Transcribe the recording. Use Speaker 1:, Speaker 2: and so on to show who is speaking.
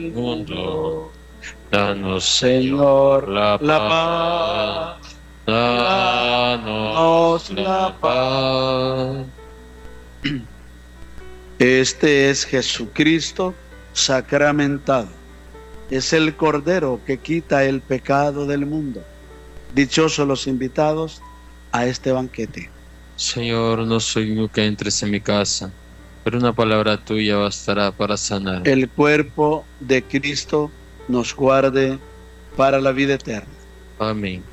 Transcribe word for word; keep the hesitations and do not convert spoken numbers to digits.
Speaker 1: mundo. Danos, Señor, la paz. Danos la paz.
Speaker 2: Este es Jesucristo sacramentado. Es el Cordero que quita el pecado del mundo. Dichosos los invitados a este banquete.
Speaker 1: Señor, no soy digno que entres en mi casa, pero una palabra tuya bastará para sanar.
Speaker 2: El cuerpo de Cristo nos guarde para la vida eterna.
Speaker 1: Amén.